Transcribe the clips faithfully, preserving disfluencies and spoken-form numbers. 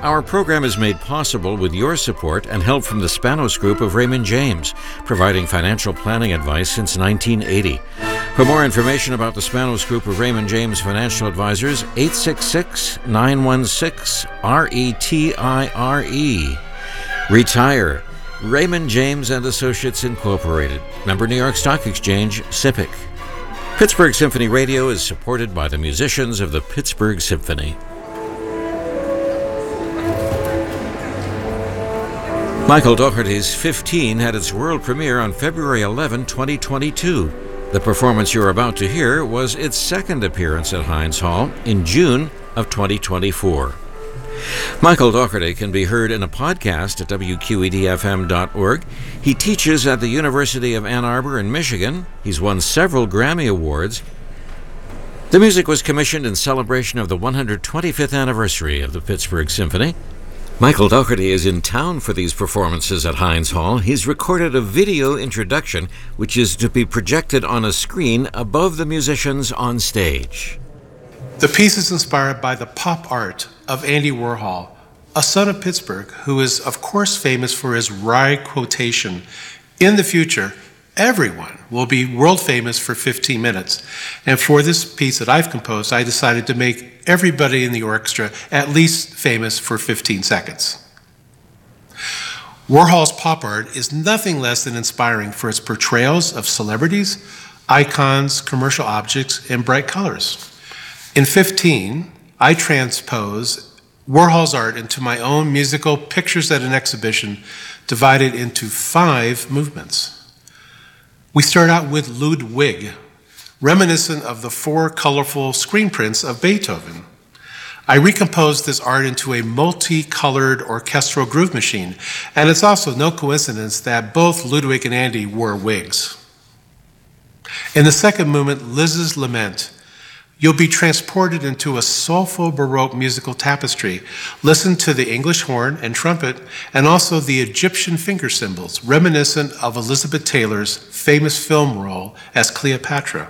Our program is made possible with your support and help from the Spanos Group of Raymond James, providing financial planning advice since nineteen eighty. For more information about the Spanos Group of Raymond James Financial Advisors, eight six six, nine one six, R E T I R E. Retire. Raymond James and Associates Incorporated. Member New York Stock Exchange, S I P C. Pittsburgh Symphony Radio is supported by the musicians of the Pittsburgh Symphony. Michael Dougherty's fifteen had its world premiere on February eleventh, twenty twenty-two. The performance you're about to hear was its second appearance at Heinz Hall in June of twenty twenty-four. Michael Dougherty can be heard in a podcast at W Q E D F M dot org. He teaches at the University of Ann Arbor in Michigan. He's won several Grammy Awards. The music was commissioned in celebration of the one hundred twenty-fifth anniversary of the Pittsburgh Symphony. Michael Dougherty is in town for these performances at Heinz Hall. He's recorded a video introduction, which is to be projected on a screen above the musicians on stage. The piece is inspired by the pop art of Andy Warhol, a son of Pittsburgh who is, of course, famous for his wry quotation, "In the future, everyone will be world famous for fifteen minutes. And for this piece that I've composed, I decided to make everybody in the orchestra at least famous for fifteen seconds. Warhol's pop art is nothing less than inspiring for its portrayals of celebrities, icons, commercial objects, and bright colors. In fifteen, I transpose Warhol's art into my own musical Pictures at an Exhibition, divided into five movements. We start out with Ludwig, reminiscent of the four colorful screen prints of Beethoven. I recomposed this art into a multicolored orchestral groove machine, and it's also no coincidence that both Ludwig and Andy wore wigs. In the second movement, Liz's Lament, you'll be transported into a soulful Baroque musical tapestry. Listen to the English horn and trumpet, and also the Egyptian finger cymbals, reminiscent of Elizabeth Taylor's famous film role as Cleopatra.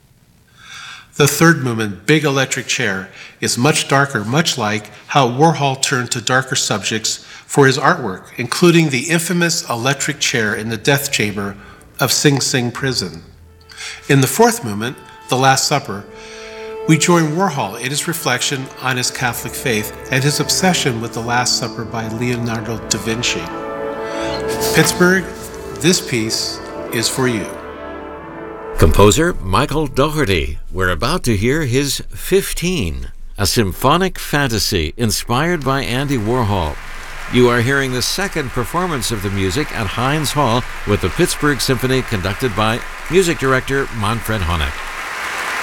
The third movement, Big Electric Chair, is much darker, much like how Warhol turned to darker subjects for his artwork, including the infamous electric chair in the death chamber of Sing Sing Prison. In the fourth movement, The Last Supper, we join Warhol in his reflection on his Catholic faith and his obsession with The Last Supper by Leonardo da Vinci. Pittsburgh, this piece is for you. Composer Michael Dougherty. We're about to hear his fifteen, a symphonic fantasy inspired by Andy Warhol. You are hearing the second performance of the music at Heinz Hall with the Pittsburgh Symphony, conducted by music director Manfred Honeck.